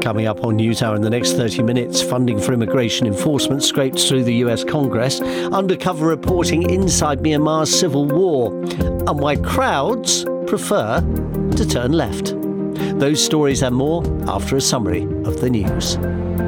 coming up on NewsHour in the next 30 minutes. Funding for immigration enforcement scraped through the US Congress. Undercover reporting inside Myanmar's civil war. And why crowds prefer to turn left. Those stories and more after a summary of the news.